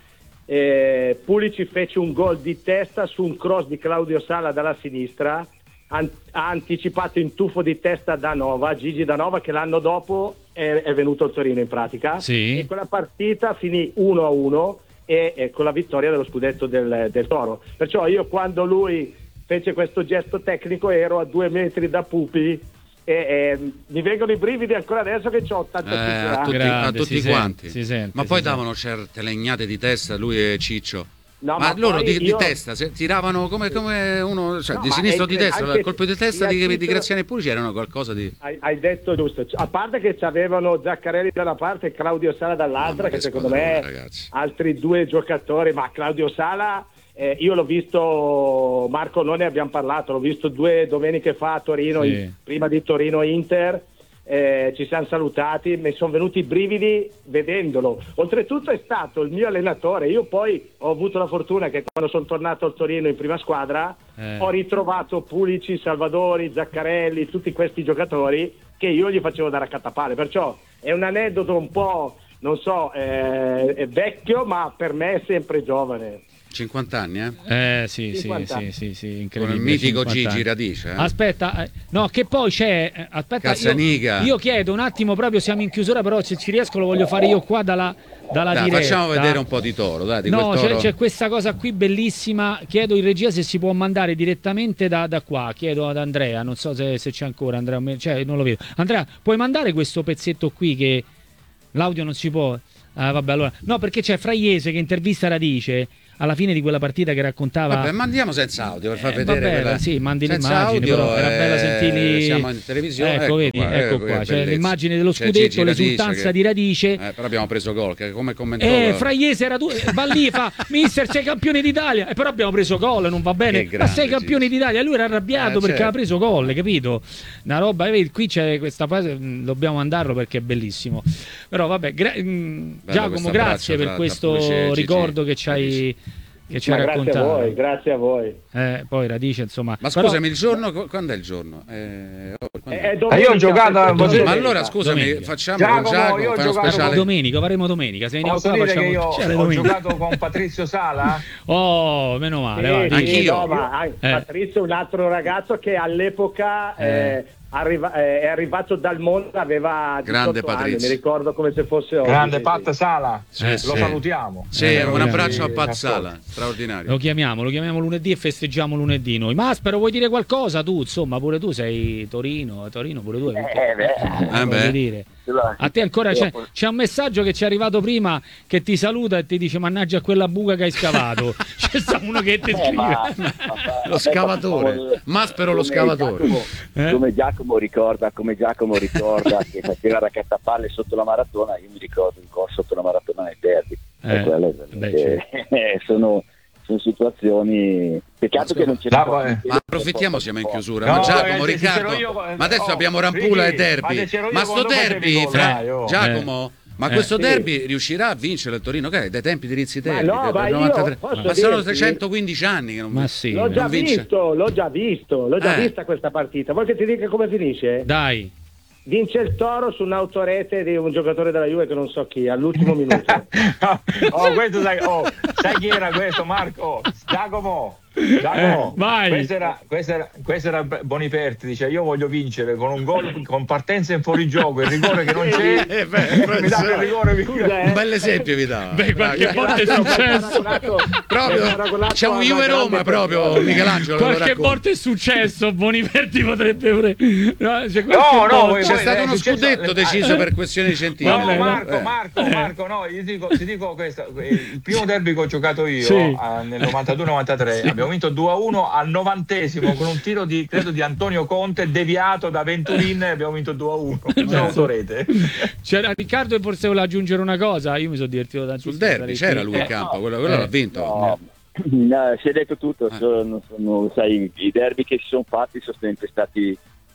Eh, Pulici fece un gol di testa su un cross di Claudio Sala dalla sinistra, an- ha anticipato in tuffo di testa Danova, Gigi Danova, che l'anno dopo è, è venuto al Torino in pratica. Sì. E quella partita finì uno a uno e, e con la vittoria dello scudetto del, del Toro. Perciò io, quando lui fece questo gesto tecnico, ero a due metri da Pupi e, e mi vengono i brividi ancora adesso che ho ottantacinque Eh, a anni. tutti, Grande, a tutti si quanti. sente, si sente, ma si poi sente. davano certe legnate di testa lui e Ciccio. No, ma, ma loro poi di, di io- testa se tiravano come, come uno, cioè No, di ma sinistra o è- di destra, anche il colpo di testa sia di, di Ciccio- Graziani e Pulici erano qualcosa di. Hai, hai detto giusto, a parte che avevano Zaccarelli da una parte e Claudio Sala dall'altra, Mamma, che che secondo squadrone, me ragazzi. altri due giocatori, ma Claudio Sala eh, io l'ho visto, Marco, noi ne abbiamo parlato, l'ho visto due domeniche fa a Torino, Sì. in- prima di Torino Inter, eh, ci siamo salutati, mi sono venuti i brividi vedendolo. Oltretutto è stato il mio allenatore, io poi ho avuto la fortuna che quando sono tornato al Torino in prima squadra Eh. ho ritrovato Pulici, Salvadori, Zaccarelli, tutti questi giocatori che io gli facevo da raccattapalle, perciò è un aneddoto un po', non so, eh, è vecchio, ma per me è sempre giovane. cinquanta anni, eh? Eh sì, sì, cinquanta. sì, sì, sì, incredibile. Con il mitico cinquanta Gigi anni. Radice, eh? Aspetta, eh, no, che poi c'è. eh, Aspetta, io, Cazzaniga. io chiedo un attimo, proprio siamo in chiusura, però se ci riesco lo voglio fare io qua dalla, dalla Dai, diretta. facciamo vedere un po' di toro, dai, di No, quel c'è, toro. c'è questa cosa qui bellissima. Chiedo in regia se si può mandare direttamente da, da qua. Chiedo ad Andrea, non so se, se c'è ancora Andrea, cioè non lo vedo. Andrea, puoi mandare questo pezzetto qui che l'audio non si può. Ah, vabbè, allora. No, perché c'è Fraiese che intervista Radice alla fine di quella partita che raccontava. Vabbè, mandiamo senza audio per far Eh, vedere. vabbè, quella- sì, mandi senza l'immagine, audio, però era bello eh, sentirli. Siamo in televisione. Ecco, vedi, qua, ecco che qua, c'è bellezza. l'immagine dello C'è scudetto, Gigi Radice l'esultanza che- di Radice. Eh, però abbiamo preso gol, che come commentò. Eh, Fraiese era tu, va lì, fa mister, sei campione d'Italia, e però abbiamo preso gol, non va bene. Che grande, Ma sei campione Gigi. d'Italia, lui era arrabbiato Eh, perché certo. aveva preso gol, capito? Una roba, vedi, qui c'è questa fase, mh, dobbiamo mandarlo perché è bellissimo. Però vabbè, gra- mh, Giacomo, questo grazie abbraccio per tra- questo tra Pulice e Gigi ricordo che ci hai, che ci Ma hai grazie a raccontato. voi, grazie a voi. Eh, poi Radice, insomma. Ma però- scusami, il giorno, qu- quando è il giorno? Eh, oh, quando è? È Ah, domenica, io ho giocato a- questo- Ma Ma allora scusami, Domenica. facciamo Giacomo, con Giacomo, io ho fai uno giocato speciale. Domenica, faremo domenica. Se veniamo Posso qua dire facciamo che io speciale ho domenica. giocato con Patrizio Sala? Oh, meno male. Sì, vai, sì, dici. Anch'io. no, ma anche Eh. Patrizio è un altro ragazzo che all'epoca Eh. eh, arriva- eh, è arrivato dal mondo, aveva Grande diciotto anni, Patrizio. mi ricordo come se fosse oggi. Grande sì, Pat sì. Sala, Sì, lo sì. salutiamo. Sì, Eh, un grazie. abbraccio a Pat Ascolta. Sala, straordinario. Lo chiamiamo, lo chiamiamo lunedì e festeggiamo lunedì noi. Maspero, vuoi dire qualcosa tu? Insomma, pure tu sei Torino, Torino pure tu. hai vinto. Eh, beh. Eh, Eh, voglio beh. dire. A te ancora c'è, c'è un messaggio che ci è arrivato prima che ti saluta e ti dice mannaggia a quella buca che hai scavato. C'è sta uno che ti Eh, scrive. ma- Lo scavatore. Maspero lo Come scavatore. Giacomo, Eh? come Giacomo ricorda, come Giacomo ricorda che faceva raccattapalle sotto la maratona, io mi ricordo il gol sotto la maratona nel derby. Eh, E quelle beh, veramente- sono, sono situazioni. Peccato che non ce No, ne eh. Ma approfittiamo, siamo in chiusura. No, ma Giacomo, ragazzi, se Riccardo, c'ero io- ma adesso oh, abbiamo Rampula Ricky, e Derby. ma se c'ero io Ma sto quando facevi derby, gol, fra- dai, oh. Giacomo, ma Eh. questo Sì. derby riuscirà a vincere il Torino? Che è dai tempi di Rizzitelli, Ma no, del ma io novantatré. posso Ma sono dirti- trecentoquindici anni che non Ma vince. sì. L'ho già Non vince. visto, l'ho già visto, l'ho già Eh. vista questa partita. Vuoi che ti dica come finisce? Dai. Vince il Toro su un'autorete di un giocatore della Juve che non so chi, all'ultimo minuto. oh, questo sai, oh, sai chi era questo, Marco? Giacomo. Giacomo, Eh, vai. questo era, questo era, questo era Boniperti, dice io voglio vincere con un gol con partenza in fuorigioco, il rigore che non c'è, Eh, beh, mi dà il professore. rigore, mi- Scusa, eh. Un bel esempio vi dà. Beh, qualche Dai, volta è successo. proprio c'è un Juve Roma proprio Michelangelo lo Qualche racconta. volta è successo, Boniperti potrebbe pure. No, c'è qualche No, no, volta- voi- C'è voi- stato è uno successo- scudetto eh, deciso eh, per questioni scientifiche. No, Vabbè, no. Marco, Eh. Marco, Marco, no, io ti dico, ti dico questo, il primo derby che ho giocato io Sì. eh, nel novantadue novantatré, abbiamo vinto due a uno al novantesimo con un tiro di, credo, di Antonio Conte deviato da Venturin e abbiamo vinto due a uno, un'autorete. C'era Riccardo e forse voleva aggiungere una cosa. Io mi sono divertito tantissimo. Sul derby stare c'era qui. lui in Eh, campo, quello, quello Eh. l'ha vinto. No, no, si è detto tutto, Eh. sono, sono, sai, i derby che si sono fatti sono sempre stati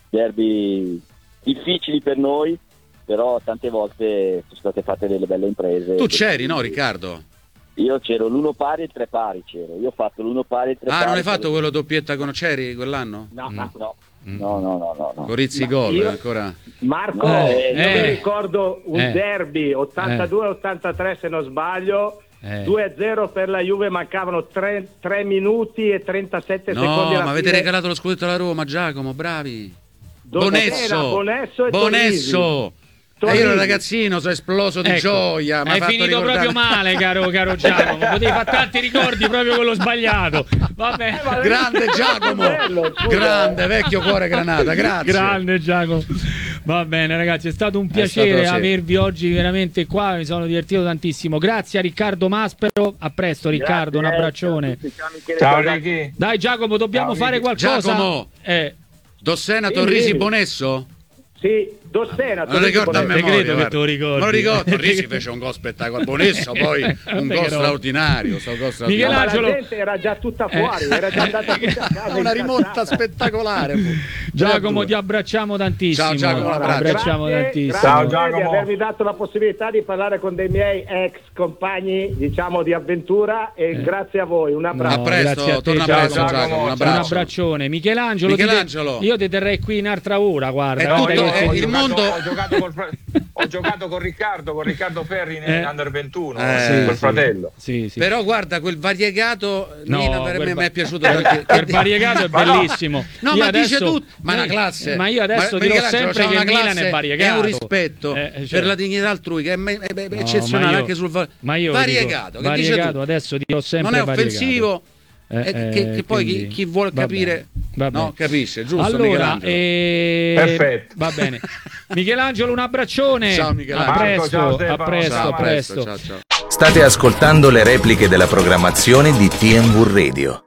derby difficili per noi, però tante volte sono state fatte delle belle imprese. Tu c'eri, no, Riccardo? Io c'ero l'uno pari e il tre pari, c'ero. Io ho fatto l'uno pari e il tre Ah, pari. non hai fatto quello doppietta con c'eri quell'anno? No, Mm. no, No, Mm. no, no, no, no, no. Corizzi Ma gol io- ancora. Marco, No, eh, io eh. mi ricordo un Eh. derby ottantadue ottantatre se non sbaglio, Eh. due a zero per la Juve, mancavano tre minuti e trentasette secondi No, alla ma avete fine. regalato lo scudetto alla Roma, Giacomo, bravi. Dove Bonesso, era Bonesso e Bonesso. E io ero un ragazzino, sono esploso di Ecco, gioia. m'ha hai fatto finito ricordare- proprio male, caro, caro Giacomo. Potevi fare tanti ricordi proprio quello sbagliato. Vabbè. ma- Grande Giacomo, Bello, scusa. grande vecchio cuore granata, grazie. Grande Giacomo. Va bene ragazzi, è stato un piacere stato, sì. avervi oggi veramente qua, mi sono divertito tantissimo. Grazie a Riccardo Maspero, a presto Riccardo, un Grazie, abbraccione. ciao, Ciao, Michele, Ciao ciao, Ricky. Dai Giacomo, dobbiamo Ciao, fare Ricky. qualcosa. Giacomo. Eh, Dossena, Sì, Torrisi, sì. Bonesso? Sì, Dossena. Me lo ricordo a Te memoria, credo che guarda. te lo ricordi. Me lo ricordo, Torrisi fece un gol spettacolare, Bonesso poi un Vabbè, gol che roba. straordinario, sto gol Ma straordinario. la Michelangelo- gente era già tutta fuori, era già andata tutta a casa. Una rimonta incazzata. spettacolare. fu. Giacomo, ti abbracciamo tantissimo. Ciao, Giacomo, un Ti abbraccio. abbracciamo Grazie, tantissimo. grazie Ciao, di Giacomo. avermi dato la possibilità di parlare con dei miei ex compagni, diciamo, di avventura e grazie a voi. Un abbraccio. A presto, grazie a te, torna Giacomo. presto Giacomo, un Un abbraccio. abbraccione. Michelangelo, ti Michelangelo. te- io ti terrei qui un'altra ora, guarda. È guarda tutto- che- è ho il giocato- mondo- ho giocato col Fra- ho giocato con Riccardo, con Riccardo Ferri nell'Under ventuno, Eh, col sì. fratello. Sì, sì. Però guarda, quel variegato No, Nina, per quel me va- mi è piaciuto quel, perché quel variegato è Ma no. bellissimo. No, Io ma adesso, dice tutto, ma è una eh, classe. Ma io adesso Ma dirò Michelangelo sempre c'ha che il una Milan classe è variegato. e un rispetto Eh, cioè- per la dignità altrui che è, me- è- è No, eccezionale ma io- anche sul va- ma io variegato, dico, che dice variegato, tutto. adesso dirò sempre Non è variegato. offensivo. Eh, e che, eh, che poi quindi- chi, chi vuole va capire bene, va no, bene. capisce, giusto? Allora, Michelangelo? eh, Perfetto. va bene. Michelangelo, un abbraccione. Ciao, Michelangelo. A presto, Marco, ciao, a Stefano. presto, Ciao, a presto. ciao, ciao. State ascoltando le repliche della programmazione di T M V Radio.